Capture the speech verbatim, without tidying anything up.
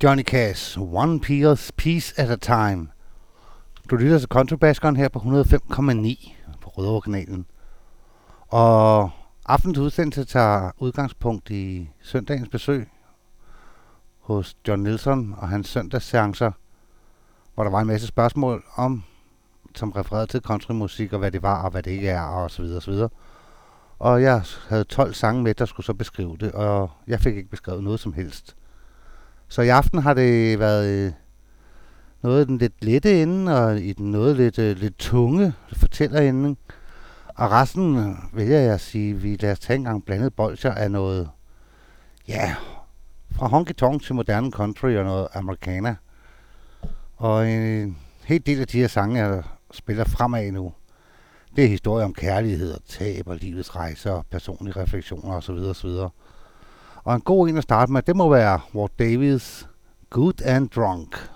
Johnny Cash, One Piece, Piece at a Time. Du lytter til Countrybaskeren her på hundrede og fem komma ni på Rødovre-kanalen. Og aftenens udsendelse tager udgangspunkt i søndagens besøg hos John Nilsson og hans søndagsseancer, hvor der var en masse spørgsmål om, som refererede til countrymusik og hvad det var og hvad det ikke er og så videre og så videre. Og jeg havde tolv sange med, der skulle så beskrive det, og jeg fik ikke beskrevet noget som helst. Så i aften har det været noget af den lidt lette ende, og i den noget lidt, lidt tunge fortællerende. Og resten vælger jeg at sige, vi lader os tage en gang blandet bolcher af noget, ja, fra honky-tonk til moderne country og noget americana. Og en helt del af de her sange, jeg spiller fremad nu, det er historier om kærlighed og tab og livets rejser og personlige refleksioner osv. osv. Og en god en at starte med, det må være Walt Davis, Good and Drunk.